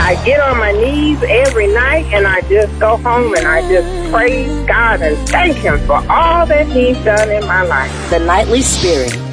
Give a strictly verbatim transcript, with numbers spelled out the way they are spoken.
I get on my knees every night and I just go home and I just praise God and thank Him for all that He's done in my life. The Nightly Spirit